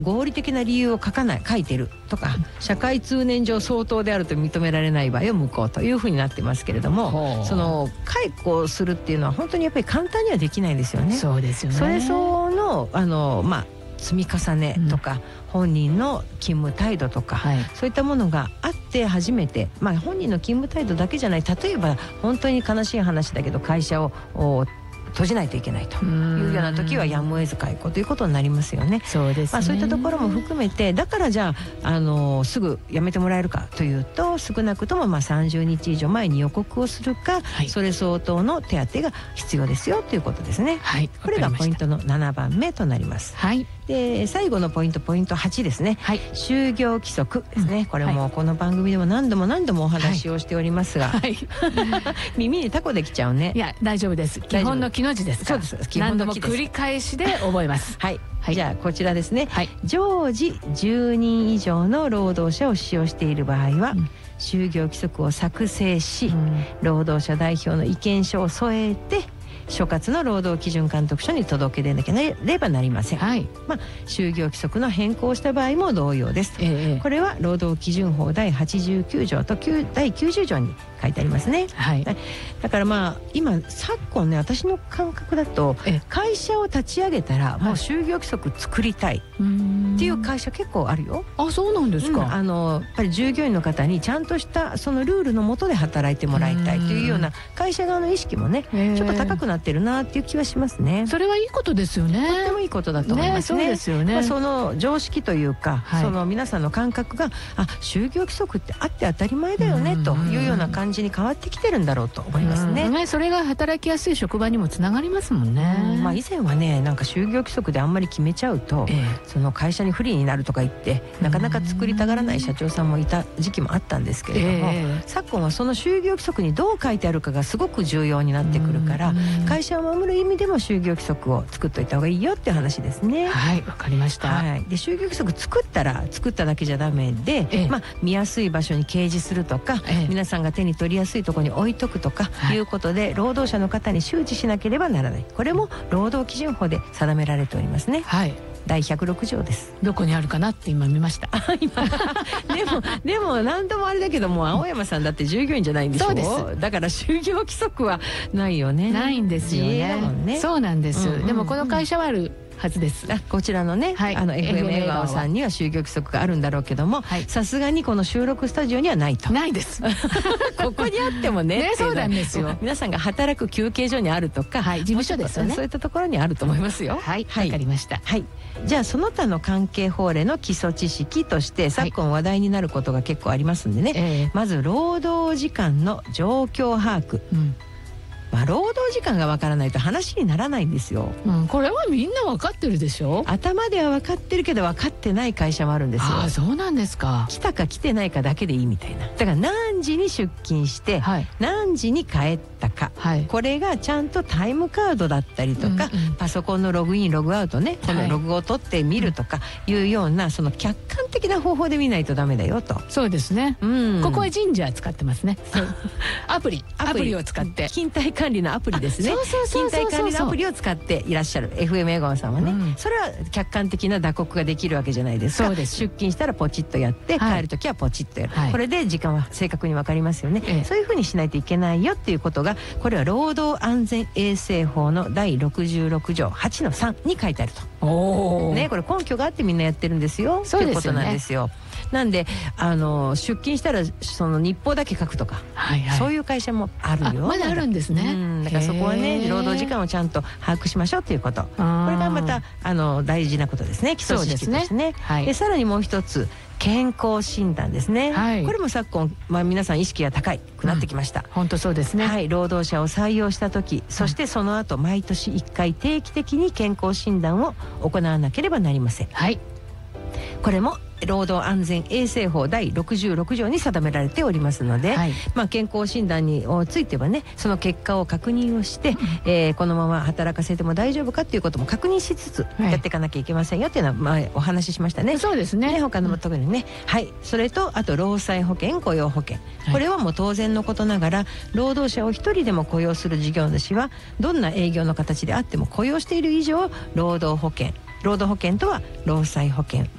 合理的な理由を書いてるとか、社会通念上相当であると認められない場合は無効というふうになってますけれども、その解雇するっていうのは本当にやっぱり簡単にはできないですよね。 そうですよね。 それ相応の積み重ねとか、本人の勤務態度とか、そういったものがあって初めて、本人の勤務態度だけじゃない、例えば本当に悲しい話だけど会社を閉じないといけないというような時はやむを得ず解雇ということになりますよね。 そうですね。 そういったところも含めて、だからじゃあ、すぐ辞めてもらえるかというと、少なくとも30日以上前に予告をするか、それ相当の手当が必要ですよということですね。これがポイントの7番目となります。で最後のポイント8ですね。就業規則ですね。これもこの番組でも何度もお話をしておりますが、耳にタコできちゃうね。 いや大丈夫です。基本の木の字ですから。 そうです。基本の木です。 何度も繰り返しで覚えます。 じゃあこちらですね。常時10人以上の労働者を使用している場合は、就業規則を作成し、労働者代表の意見書を添えて所轄の労働基準監督署に届け出なければなりません。就業規則の変更をした場合も同様です。これは労働基準法第89条と第90条に書いてありますね。だから今昨今ね、私の感覚だと会社を立ち上げたらもう就業規則作りたいっていう会社結構あるよ。 そうなんですか。 やっぱり従業員の方にちゃんとしたそのルールの下で働いてもらいたいというような会社側の意識もね、ちょっと高くなってるなっていう気はしますね。 それはいいことですよね。 とってもいいことだと思いますね。 そうですよね。 その常識というか、その皆さんの感覚が就業規則ってあって当たり前だよねというような感じに変わってきてるんだろうと思いますね。 それが働きやすい職場にもつながりますもんね。 以前はね、なんか就業規則であんまり決めちゃうと、その会社に不利になるとか言ってなかなか作りたがらない社長さんもいた時期もあったんですけれども、昨今はその就業規則にどう書いてあるかがすごく重要になってくるから、会社を守る意味でも就業規則を作っといた方がいいよっていう話ですね。 わかりました。 で就業規則作っただけじゃダメで、見やすい場所に掲示するとか、皆さんが手に取りやすいところに置いとくとかいうことで、労働者の方に周知しなければならない。これも労働基準法で定められておりますね。第106条です。 どこにあるかなって今見ました。 でも何度もあれだけども、青山さんだって従業員じゃないんでしょ。そうです。だから就業規則はないよね。 ないんですよね。そうなんです。でもこの会社はあるはずです。 こちらのね、FM 笑顔さんには就業規則があるんだろうけども、さすがにこの収録スタジオにはないと。 ないです。 ここにあってもね。 そうなんですよ。 皆さんが働く休憩所にあるとか、 事務所ですよね。 そういったところにあると思いますよ。 わかりました。 じゃあその他の関係法令の基礎知識として昨今話題になることが結構ありますんでね。まず労働時間の状況把握。労働時間がわからないと話にならないんですよ。 これはみんな分かってるでしょ。 頭では分かってるけど分かってない会社もあるんですよ。 そうなんですか。 来たか来てないかだけでいいみたいな。だから何時に出勤して、何時に帰ったか、これがちゃんとタイムカードだったりとか、パソコンのログインログアウトね、このログを取ってみるとかいうような、その客観的な方法で見ないとダメだよと。 そうですね。ここは神社使ってますね。アプリを使って勤怠管理のアプリですね。勤怠管理のアプリを使っていらっしゃる FM 笑顔さんはね、それは客観的な打刻ができるわけじゃないですか。出勤したらポチッとやって、帰るときはポチッとやる、これで時間は正確に分かりますよね。そういうふうにしないといけないよっていうことが、これは労働安全衛生法の第66条8の3に書いてあると。これ根拠があってみんなやってるんですよっていうことなんですよ。なんで出勤したらその日報だけ書くとか、そういう会社もあるよ。 まだあるんですね。 だからそこはね、労働時間をちゃんと把握しましょうということ、これがまた大事なことですね。基礎知識ですね。でさらにもう一つ、健康診断ですね。これも昨今、皆さん意識が高くなってきました。 本当そうですね。 労働者を採用した時、そしてその後毎年1回定期的に健康診断を行わなければなりません。これも労働安全衛生法第66条に定められておりますので、健康診断についてはね、その結果を確認をして、このまま働かせても大丈夫かっていうことも確認しつつやっていかなきゃいけませんよっていうのは前お話ししましたね。 そうですね。 他の特にね、それとあと労災保険、雇用保険、これはもう当然のことながら、労働者を一人でも雇用する事業主はどんな営業の形であっても雇用している以上、労働保険とは労災保険